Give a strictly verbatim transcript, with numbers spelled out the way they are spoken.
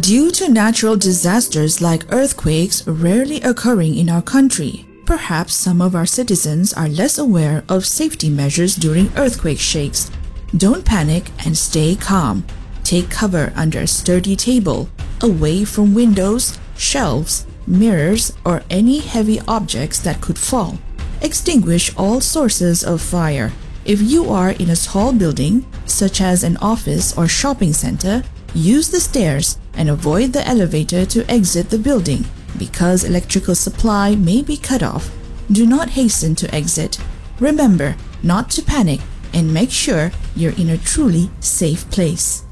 Due to natural disasters like earthquakes rarely occurring in our country, perhaps some of our citizens are less aware of safety measures during earthquake shakes. Don't panic and stay calm. Take cover under a sturdy table, away from windows, shelves, mirrors, or any heavy objects that could fall. Extinguish all sources of fire. If you are in a tall building, such as an office or shopping center, use the stairs and avoid the elevator to exit the building because electrical supply may be cut off. Do not hasten to exit. Remember not to panic and make sure you're in a truly safe place.